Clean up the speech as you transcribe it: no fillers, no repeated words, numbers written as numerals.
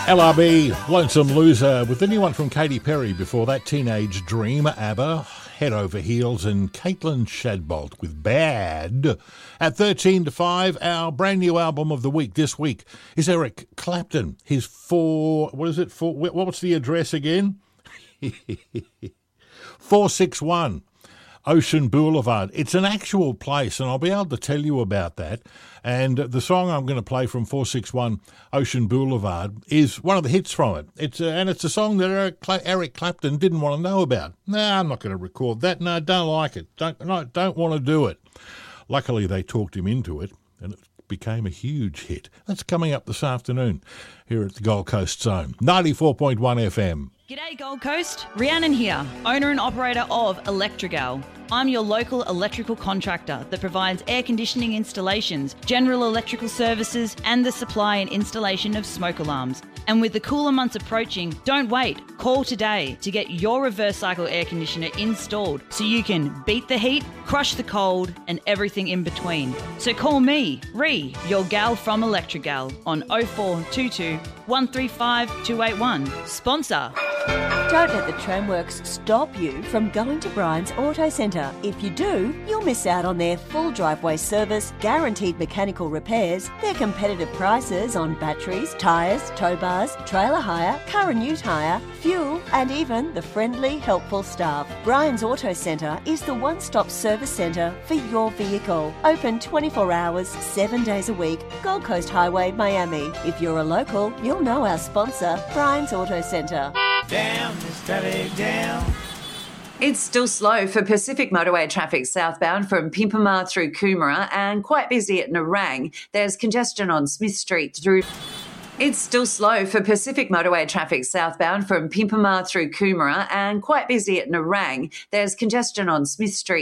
LRB, Lonesome Loser, with the new one from Katy Perry before that, Teenage Dream, ABBA, Head Over Heels, and Caitlin Shadbolt with Bad. At 13 to 5, our brand new album of the week this week is Eric Clapton. His what's the address again? 461 Ocean Boulevard. It's an actual place, and I'll be able to tell you about that. And the song I'm going to play from 461 Ocean Boulevard is one of the hits from it. It's a song that Eric Clapton didn't want to know about. No, I'm not going to record that. No, don't like it. Don't want to do it. Luckily, they talked him into it, and it became a huge hit. That's coming up this afternoon here at the Gold Coast Zone. 94.1 FM. G'day Gold Coast, Rhiannon here, owner and operator of Electrigal. I'm your local electrical contractor that provides air conditioning installations, general electrical services and the supply and installation of smoke alarms. And with the cooler months approaching, don't wait. Call today to get your reverse cycle air conditioner installed so you can beat the heat, crush the cold and everything in between. So call me, Rhi, your gal from Electrigal on 0422 135 281. Sponsor. Don't let the tramworks stop you from going to Brian's Auto Centre. If you do, you'll miss out on their full driveway service, guaranteed mechanical repairs, their competitive prices on batteries, tyres, tow bars, trailer hire, car and ute hire, fuel, and even the friendly, helpful staff. Brian's Auto Centre is the one-stop service centre for your vehicle. Open 24 hours, 7 days a week, Gold Coast Highway, Miami. If you're a local, you'll know our sponsor, Brian's Auto Centre. Down, steady down. It's still slow for Pacific Motorway traffic southbound from Pimpama through Coomera and quite busy at Nerang. There's congestion on Smith Street through... It's still slow for Pacific Motorway traffic southbound from Pimpama through Coomera and quite busy at Nerang. There's congestion on Smith Street